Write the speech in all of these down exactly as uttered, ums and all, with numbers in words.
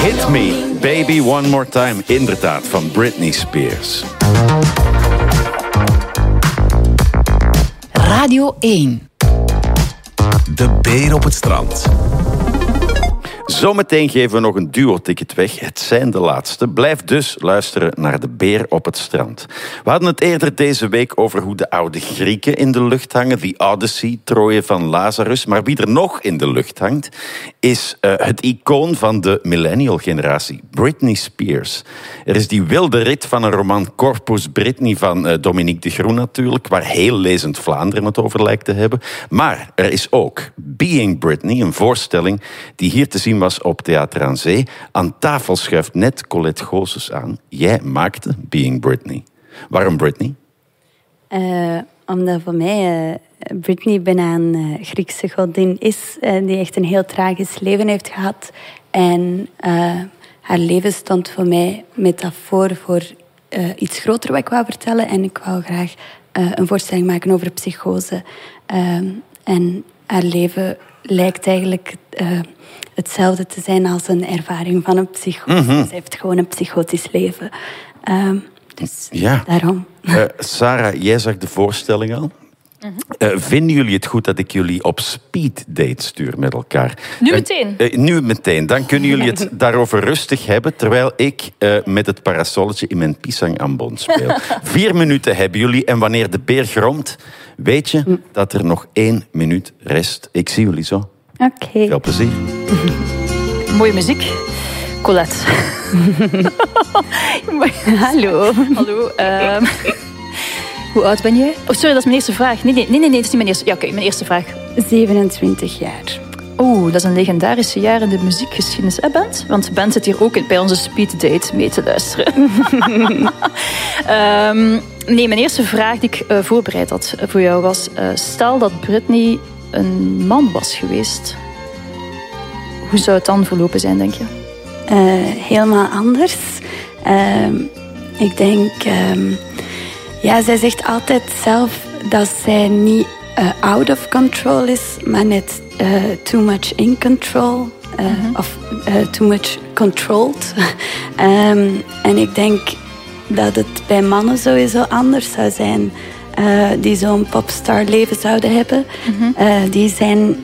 Hit Me, Baby One More Time. Inderdaad, van Britney Spears. Radio één. De beer op het strand. Zometeen geven we nog een duo-ticket weg. Het zijn de laatste. Blijf dus luisteren naar De Beer op het Strand. We hadden het eerder deze week over hoe de oude Grieken in de lucht hangen. The Odyssey, Troje van Lazarus. Maar wie er nog in de lucht hangt, is uh, het icoon van de millennial-generatie, Britney Spears. Er is die wilde rit van een roman Corpus Britney van uh, Dominique de Groen natuurlijk, waar heel lezend Vlaanderen het over lijkt te hebben. Maar er is ook Being Britney, een voorstelling die hier te zien was op Theater aan Zee. Aan tafel schuift net Colette Goossens aan. Jij maakte Being Britney. Waarom Britney? Uh, omdat voor mij uh, Britney bijna een uh, Griekse godin is, uh, die echt een heel tragisch leven heeft gehad. En uh, haar leven stond voor mij metafoor voor uh, iets groter wat ik wou vertellen. En ik wou graag uh, een voorstelling maken over psychose. Uh, en haar leven lijkt eigenlijk Uh, hetzelfde te zijn als een ervaring van een psychose. Mm-hmm. Ze heeft gewoon een psychotisch leven. Um, dus ja. daarom. Uh, Sarah, jij zag de voorstelling al. Mm-hmm. Uh, vinden jullie het goed dat ik jullie op speed date stuur met elkaar? Nu meteen? Uh, uh, nu meteen. Dan kunnen jullie het daarover rustig hebben, terwijl ik uh, met het parasolletje in mijn pisang-ambon speel. Vier minuten hebben jullie en wanneer de beer gromt, weet je mm. dat er nog één minuut rest. Ik zie jullie zo. Oké. Okay. Veel plezier. Mooie muziek. Colette. Hallo. Hallo. Um, hoe oud ben jij? Oh, sorry, dat is mijn eerste vraag. Nee, nee, nee, nee dat is niet mijn eerste. Ja, oké, okay, mijn eerste vraag. zevenentwintig jaar. Oeh, dat is een legendarische jaar in de muziekgeschiedenis, hè, Bent? Want Bent zit hier ook bij onze speed date mee te luisteren. um, nee, mijn eerste vraag die ik uh, voorbereid had voor jou was, Uh, stel dat Britney een man was geweest, hoe zou het dan verlopen zijn, denk je? Uh, helemaal anders. Uh, ik denk, uh, ja, zij zegt altijd zelf dat zij niet uh, out of control is, maar net uh, too much in control. Uh, mm-hmm. Of uh, too much controlled. um, en ik denk dat het bij mannen sowieso anders zou zijn. Uh, die zo'n popstar leven zouden hebben. Mm-hmm. Uh, die zijn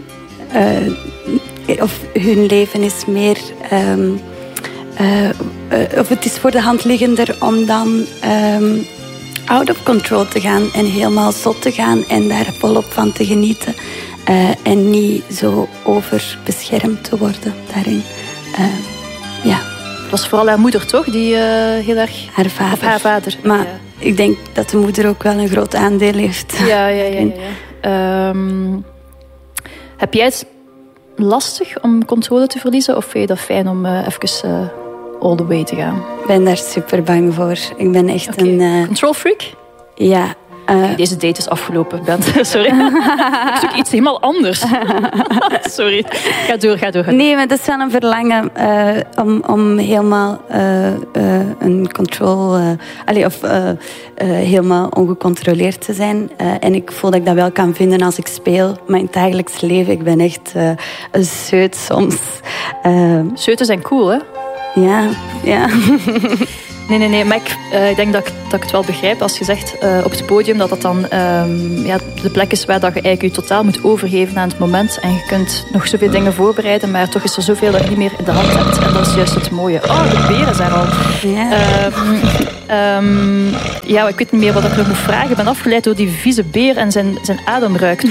Uh, of hun leven is meer Um, uh, uh, of het is voor de hand liggender om dan Um, out of control te gaan en helemaal zot te gaan en daar volop van te genieten. Uh, en niet zo overbeschermd te worden daarin. Uh, ja. Het was vooral haar moeder, toch? Die uh, heel erg... Haar vader. Of haar vader. Maar ja. Ik denk dat de moeder ook wel een groot aandeel heeft. Ja, ja, ja. ja, ja. Um, heb jij het lastig om controle te verliezen? Of vind je dat fijn om uh, even uh, all the way te gaan? Ik ben daar super bang voor. Ik ben echt okay. een... Uh... Control freak? Ja. Uh... Deze date is afgelopen, Bent. Sorry. Ik zoek iets helemaal anders. Sorry. Ga door, ga door. Ga door. Nee, maar dat is wel een verlangen uh, om, om helemaal uh, uh, een control... Uh, allez, of uh, uh, helemaal ongecontroleerd te zijn. Uh, en ik voel dat ik dat wel kan vinden als ik speel. Maar in het dagelijks leven, ik ben echt uh, een zeut soms. Uh... Zeuten zijn cool, hè? Ja, ja. Nee, nee, nee, maar ik, uh, ik denk dat ik, dat ik het wel begrijp als je zegt uh, op het podium dat dat dan um, ja, de plek is waar dat je eigenlijk je totaal moet overgeven aan het moment. En je kunt nog zoveel dingen voorbereiden, maar toch is er zoveel dat je niet meer in de hand hebt. En dat is juist het mooie. Oh, de beren zijn al. Ja. Um, um, ja, ik weet niet meer wat ik nog moet vragen. Ik ben afgeleid door die vieze beer en zijn, zijn adem ruikt.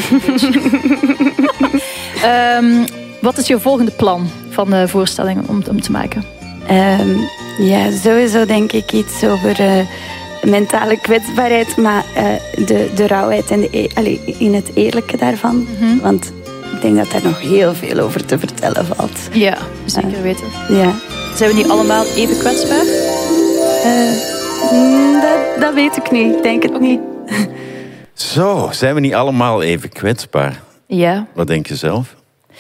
um, wat is je volgende plan van de voorstelling om, om te maken? Um, ja, sowieso denk ik iets over uh, mentale kwetsbaarheid, maar uh, de, de rauwheid en de e- allee, in het eerlijke daarvan. Mm-hmm. Want ik denk dat daar nog heel veel over te vertellen valt. Ja, zeker uh, weten. Ja. Zijn we niet allemaal even kwetsbaar? Uh, mm, dat, dat weet ik niet. Ik denk het okay. niet. Zo, zijn we niet allemaal even kwetsbaar? Ja. Wat denk je zelf?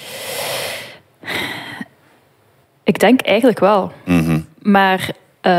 Ik denk eigenlijk wel. Mm-hmm. Maar uh,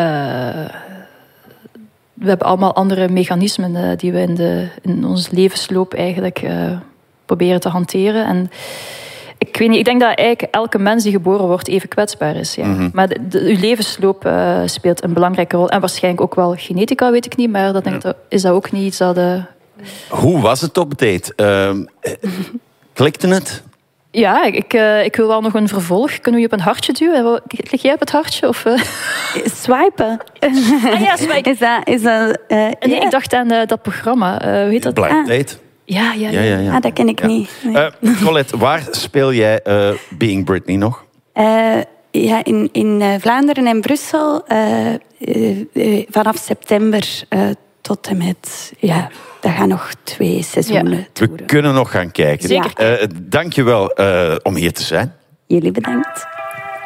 we hebben allemaal andere mechanismen uh, die we in, de, in ons levensloop eigenlijk uh, proberen te hanteren. En Ik weet niet, ik denk dat eigenlijk elke mens die geboren wordt even kwetsbaar is. Ja. Mm-hmm. Maar de, de, uw levensloop uh, speelt een belangrijke rol. En waarschijnlijk ook wel genetica, weet ik niet. Maar dat denk ja. dat, is dat ook niet iets dat... Uh... Hoe was het op date? Uh, klikte het? Ja, ik, uh, ik wil wel nog een vervolg. Kunnen we je op een hartje duwen? Klik jij op het hartje? Of, uh... Swipen. Ah, ja, swipen. Is dat... Is dat uh, nee, yeah. ik dacht aan uh, dat programma. Uh, hoe heet dat? Blind ah. Date. Ja, ja, ja. ja, ja, ja. Ah, dat ken ik ja. niet. Nee. Uh, Colette, waar speel jij uh, Being Britney nog? Uh, ja, in, in uh, Vlaanderen en Brussel. Uh, uh, uh, vanaf september uh, tot en met... Ja, dat gaan nog twee seizoenen ja. toeren. We kunnen nog gaan kijken. Zeker. Uh, Dank je wel uh, om hier te zijn. Jullie bedankt.